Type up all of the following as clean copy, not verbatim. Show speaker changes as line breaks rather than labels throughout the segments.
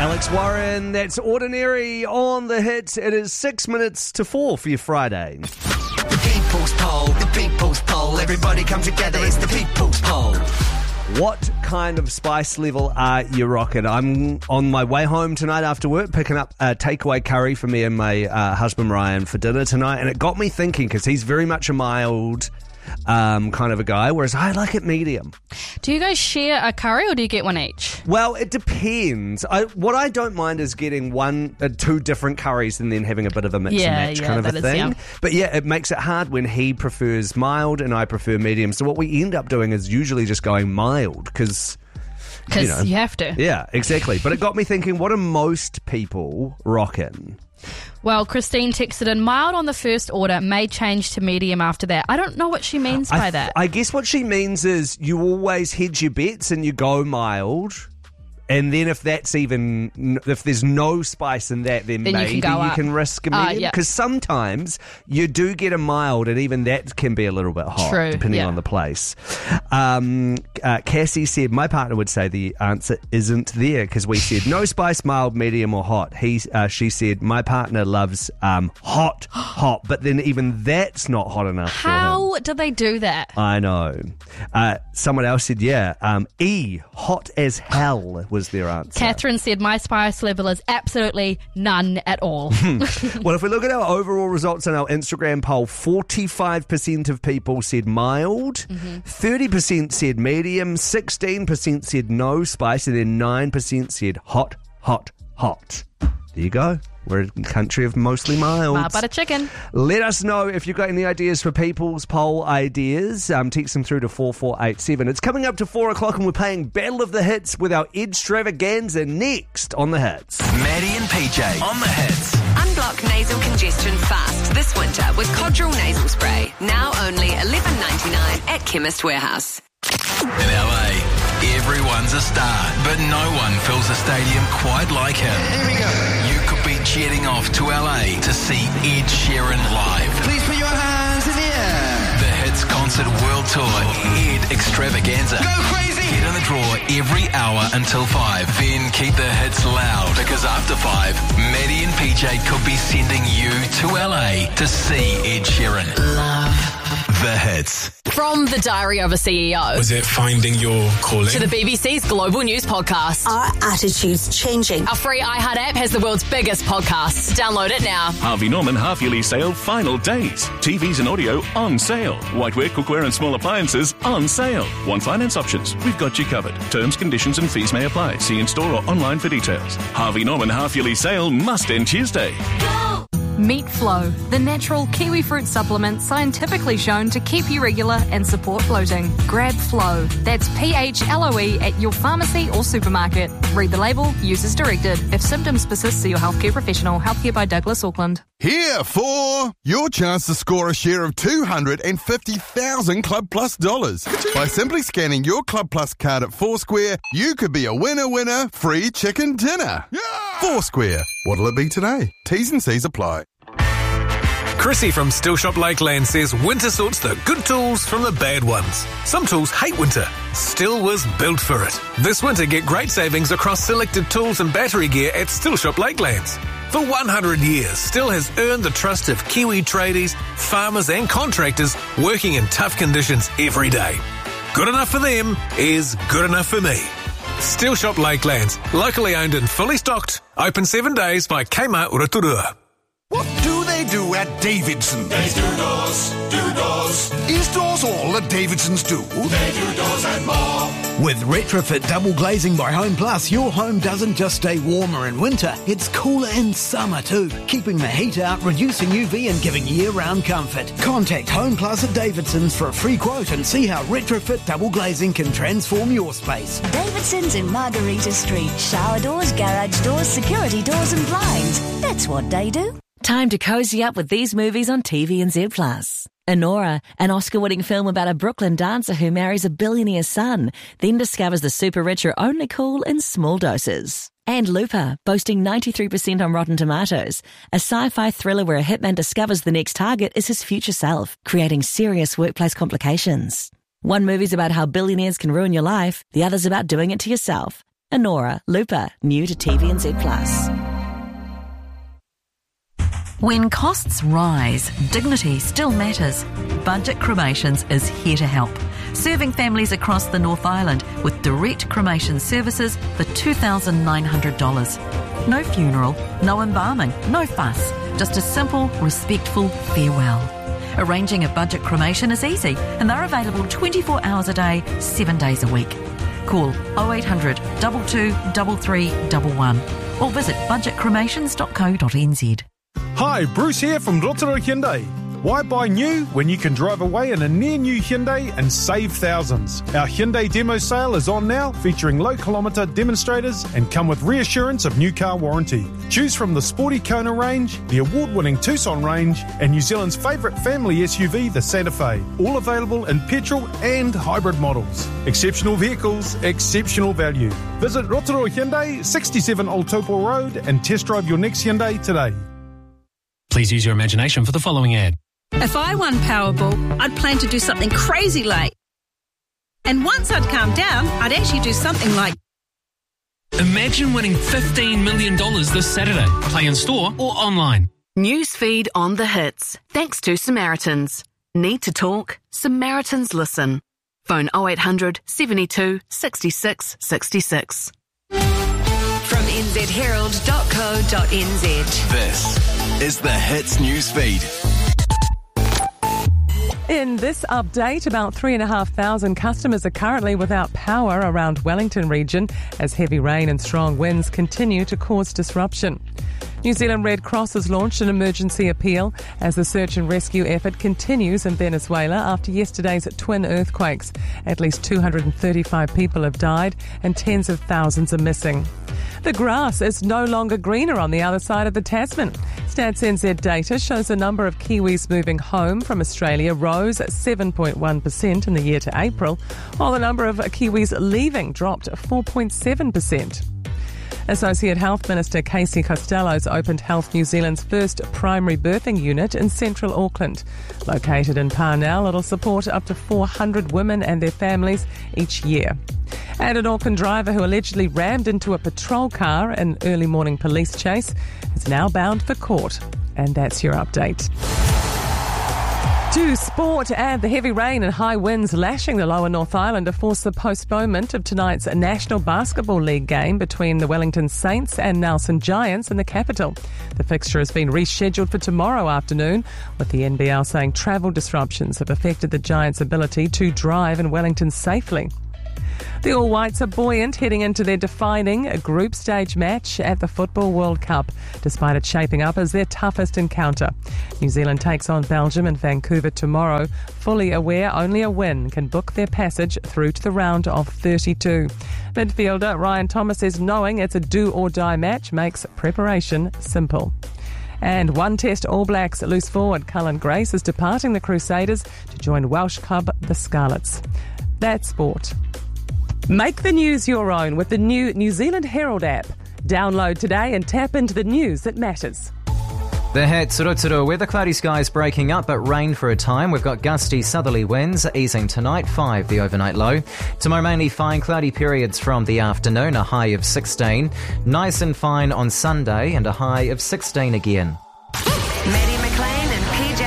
Alex Warren, that's Ordinary on the hits. It is 6 minutes to 4 for your Friday.
The people's poll, everybody come together, it's the people's poll.
What kind of spice level are you rocking? I'm on my way home tonight after work, picking up a takeaway curry for me and my husband Ryan for dinner tonight, and it got me thinking, because he's very much a mild kind of a guy, whereas I like it medium.
Do you guys share a curry or do you get one each?
Well, it depends. What I don't mind is getting two different curries and then having a bit of a mix and match kind of a thing.
Yeah.
But yeah, it makes it hard when he prefers mild and I prefer medium. So what we end up doing is usually just going mild because
you have to.
Yeah, exactly. But it got me thinking, what are most people rocking?
Well, Christine texted in, mild on the first order, may change to medium after that. I don't know what she means by that.
I guess what she means is you always hedge your bets and you go mild. And then if there's no spice in that, then maybe you can risk a medium. Because sometimes you do get a mild and even that can be a little bit hot, depending on the place. Cassie said, my partner would say the answer isn't there because we said no spice, mild, medium or hot. She said, my partner loves hot, but then even that's not hot enough for him.
How do they do that?
I know. Someone else said, hot as hell was their answer.
Catherine said, my spice level is absolutely none at all.
Well, if we look at our overall results on our Instagram poll, 45% of people said mild, 30% said medium, 16% said no spice, and then 9% said hot. There you go. We're a country of mostly milds.
Mild butter chicken.
Let us know if you've got any ideas for people's poll ideas. Text them through to 4487. It's coming up to 4 o'clock and we're playing Battle of the Hits with our Edstravaganza next on the Hits.
Maddie and PJ on the Hits.
Unblock nasal congestion fast this winter with Codral nasal spray. Now only $11.99 at Chemist Warehouse.
In LA, everyone's a star, but no one fills a stadium quite like him. Here we go. You could be jetting off to LA to see Ed Sheeran live. Please put your hands in the air. The Hits Concert World Tour, Ed Extravaganza. Go crazy! Get in the draw every hour until 5. Then keep the hits loud, because after 5, Maddie and PJ could be sending you to LA to see Ed Sheeran. Love the Hits.
From the Diary of a CEO.
Was it finding your calling?
To the BBC's Global News Podcast.
Our attitude's changing.
Our free iHeart app has the world's biggest podcasts. Download it now.
Harvey Norman half-yearly sale final days. TVs and audio on sale. Whiteware, cookware and small appliances on sale. Want finance options? We've got you covered. Terms, conditions and fees may apply. See in store or online for details. Harvey Norman half-yearly sale must end Tuesday.
Go!
Meat Flow, the natural kiwi fruit supplement scientifically shown to keep you regular and support bloating. Grab Flow. That's PHLOE at your pharmacy or supermarket. Read the label, use as directed. If symptoms persist, see your healthcare professional. Healthcare by Douglas Auckland.
Here for your chance to score a share of $250,000 Club Plus dollars. By simply scanning your Club Plus card at Foursquare, you could be a winner, free chicken dinner. Yeah! Foursquare. What'll it be today? T's and C's apply.
Chrissy from Still Shop Lakeland says winter sorts the good tools from the bad ones. Some tools hate winter. Still was built for it. This winter, get great savings across selected tools and battery gear at Still Shop Lakelands. For 100 years, Still has earned the trust of Kiwi tradies, farmers and contractors working in tough conditions every day. Good enough for them is good enough for me. Still Shop Lakelands, locally owned and fully stocked. Open 7 days by Kmart Rotorua.
What do they do at Davidson's?
They do doors, do doors.
Is doors all that Davidson's do?
They do doors and more.
With retrofit double glazing by Home Plus, your home doesn't just stay warmer in winter, it's cooler in summer too, keeping the heat out, reducing UV and giving year-round comfort. Contact Home Plus at Davidson's for a free quote and see how retrofit double glazing can transform your space.
Davidson's in Margarita Street. Shower doors, garage doors, security doors and blinds. That's what they do.
Time to cozy up with these movies on TV and Z+. Anora, an Oscar-winning film about a Brooklyn dancer who marries a billionaire's son, then discovers the super rich are only cool in small doses. And Looper, boasting 93% on Rotten Tomatoes, a sci-fi thriller where a hitman discovers the next target is his future self, creating serious workplace complications. One movie's about how billionaires can ruin your life, the other's about doing it to yourself. Anora, Looper, new to TVNZ Plus.
When costs rise, dignity still matters. Budget Cremations is here to help, serving families across the North Island with direct cremation services for $2,900. No funeral, no embalming, no fuss, just a simple, respectful farewell. Arranging a budget cremation is easy, and they're available 24 hours a day, 7 days a week. Call 0800 22 3311 or visit budgetcremations.co.nz.
Hi, Bruce here from Rotorua Hyundai. Why buy new when you can drive away in a near-new Hyundai and save thousands? Our Hyundai demo sale is on now, featuring low-kilometre demonstrators and come with reassurance of new car warranty. Choose from the sporty Kona range, the award-winning Tucson range, and New Zealand's favourite family SUV, the Santa Fe. All available in petrol and hybrid models. Exceptional vehicles, exceptional value. Visit Rotorua Hyundai, 67 Old Taupo Road, and test drive your next Hyundai today.
Please use your imagination for the following ad.
If I won Powerball, I'd plan to do something crazy late. And once I'd calm down, I'd actually do something like...
Imagine winning $15 million this Saturday. Play in store or online.
Newsfeed on the hits. Thanks to Samaritans. Need to talk? Samaritans listen. Phone 0800 72 66 66. From nzherald.co.nz.
This is the Hits Newsfeed.
In this update, about 3,500 customers are currently without power around Wellington region as heavy rain and strong winds continue to cause disruption. New Zealand Red Cross has launched an emergency appeal as the search and rescue effort continues in Venezuela after yesterday's twin earthquakes. At least 235 people have died and tens of thousands are missing. The grass is no longer greener on the other side of the Tasman. Stats NZ data shows the number of Kiwis moving home from Australia rose 7.1% in the year to April, while the number of Kiwis leaving dropped 4.7%. Associate Health Minister Casey Costello's opened Health New Zealand's first primary birthing unit in central Auckland. Located in Parnell, it'll support up to 400 women and their families each year. And an Auckland driver who allegedly rammed into a patrol car in early morning police chase is now bound for court. And that's your update. To sport, and the heavy rain and high winds lashing the lower North Island have forced the postponement of tonight's National Basketball League game between the Wellington Saints and Nelson Giants in the capital. The fixture has been rescheduled for tomorrow afternoon, with the NBL saying travel disruptions have affected the Giants' ability to drive in Wellington safely. The All Whites are buoyant heading into their defining group stage match at the Football World Cup, despite it shaping up as their toughest encounter. New Zealand takes on Belgium in Vancouver tomorrow, fully aware only a win can book their passage through to the round of 32. Midfielder Ryan Thomas says knowing it's a do-or-die match makes preparation simple. And One Test All Blacks loose forward Cullen Grace is departing the Crusaders to join Welsh club the Scarlets. That's sport. Make the news your own with the new New Zealand Herald app. Download today and tap into the news that matters.
The Hits, Rotorua, weather cloudy skies breaking up but rain for a time. We've got gusty southerly winds easing tonight, 5 the overnight low. Tomorrow mainly fine cloudy periods from the afternoon, a high of 16. Nice and fine on Sunday and a high of 16 again.
Maddie McLean and PJ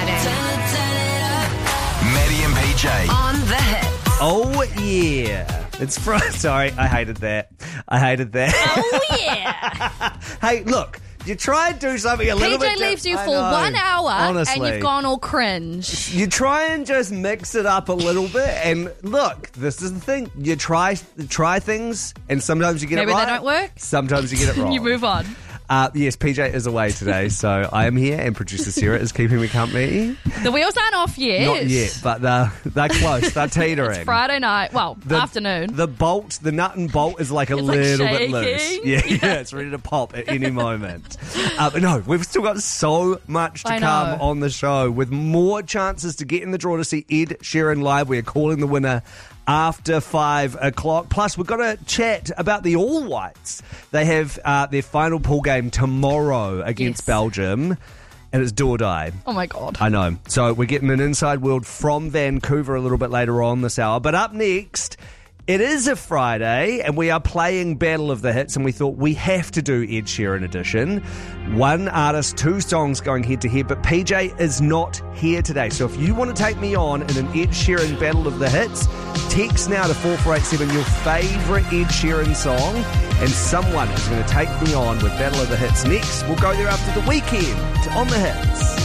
Harding.
Maddie and PJ.
On the Hits.
Oh, yeah. It's sorry, I hated that.
Oh, yeah.
Hey, look, you try and do something a little bit...
PJ leaves you for 1 hour
honestly.
and you've gone all cringe.
You try and just mix it up a little bit, and look, this is the thing. You try things, and sometimes you get it right.
Maybe they don't work.
Sometimes you get it wrong.
You move on.
Yes, PJ is away today, so I am here, and producer Sarah is keeping me company.
The wheels aren't off yet.
Not yet, but they're close. They're teetering.
It's Friday night. Well, afternoon.
The nut and bolt is like a little bit loose. Yeah, it's ready to pop at any moment. No, we've still got so much to come on the show, with more chances to get in the draw to see Ed Sheeran live. We are calling the winner after 5 o'clock. Plus, we've got to chat about the All Whites. They have their final pool game tomorrow against Belgium, and it's do or die.
Oh, my God.
I know. So we're getting an inside world from Vancouver a little bit later on this hour. But up next, It is a Friday, and we are playing Battle of the Hits, and we thought we have to do Ed Sheeran edition. One artist, two songs going head-to-head, but PJ is not here today. So if you want to take me on in an Ed Sheeran Battle of the Hits, text now to 4487 your favourite Ed Sheeran song, and someone is going to take me on with Battle of the Hits. Next, we'll go there after the weekend on the Hits.